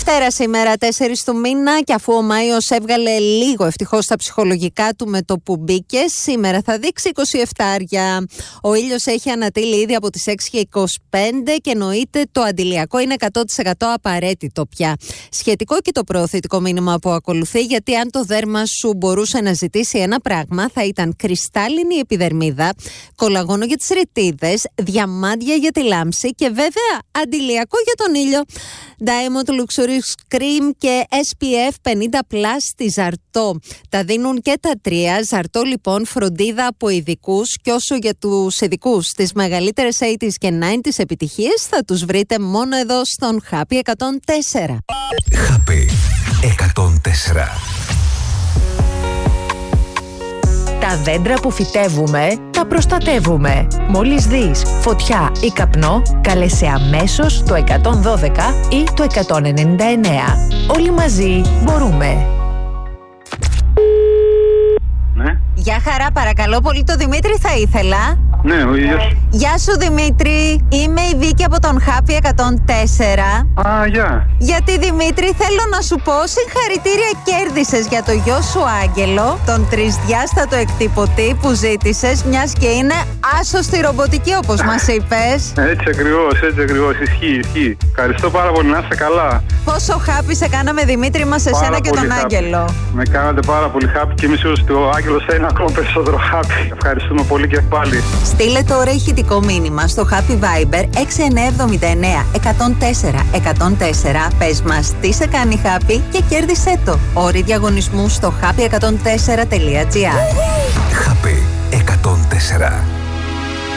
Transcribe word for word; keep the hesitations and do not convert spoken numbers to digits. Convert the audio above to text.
Δευτέρα σήμερα, τέσσερις του μήνα, και αφού ο Μάιος έβγαλε λίγο ευτυχώς τα ψυχολογικά του με το που μπήκε, σήμερα θα δείξει είκοσι επτά άρια. Ο ήλιος έχει ανατείλει ήδη από τις έξι και είκοσι πέντε και εννοείται το αντιλιακό είναι εκατό τοις εκατό απαραίτητο πια. Σχετικό και το προωθητικό μήνυμα που ακολουθεί, γιατί αν το δέρμα σου μπορούσε να ζητήσει ένα πράγμα, θα ήταν κρυστάλλινη επιδερμίδα, κολαγόνο για τις ρετίδες, διαμάντια για τη λάμψη και βέβαια αντιλιακό για τον ήλιο. Diamond Luxurious Cream και ες πι εφ πενήντα πλας στη Ζαρτό. Τα δίνουν και τα τρία. Ζαρτό λοιπόν, φροντίδα από ειδικούς, και όσο για τους ειδικούς τις μεγαλύτερες ογδόντα και ενενήντα επιτυχίες θα τους βρείτε μόνο εδώ στον Happy εκατόν τέσσερα. Happy εκατόν τέσσερα. Τα δέντρα που φυτεύουμε, τα προστατεύουμε. Μόλις δεις φωτιά ή καπνό, κάλεσε αμέσως το εκατόν δώδεκα ή το εκατόν ενενήντα εννέα. Όλοι μαζί μπορούμε. Ναι. Γεια χαρά, παρακαλώ πολύ, το Δημήτρη θα ήθελα. Ναι, ο ίδιος. Γεια σου Δημήτρη, είμαι η Βίκη από τον Happy εκατόν τέσσερα. Α, γεια. Γιατί Δημήτρη, θέλω να σου πω συγχαρητήρια, κέρδισες για το γιο σου Άγγελο τον τρισδιάστατο εκτυπωτή που ζήτησες, μιας και είναι άσος στη ρομποτική όπως μας είπες. Έτσι ακριβώς, έτσι ακριβώς, ισχύει, ισχύει. Ευχαριστώ πάρα πολύ, να είστε καλά. Πόσο happy σε κάναμε Δημήτρη μας, εσένα και τον happy. Άγγελο. Με κάνατε πάρα πολύ happy και είμαι σίγουρος ότι ο Άγγελος θα είναι ακόμα περισσότερο happy. Ευχαριστούμε πολύ και πάλι. Στείλε τώρα ηχητικό μήνυμα στο Happy Viber έξι εννιά εβδομήντα εννέα εκατόν τέσσερα εκατόν τέσσερα. Πες μας τι σε κάνει happy και κέρδισέ το. Όροι διαγωνισμού στο happy εκατόν τέσσερα τελεία τζι άρ. Happy εκατόν τέσσερα.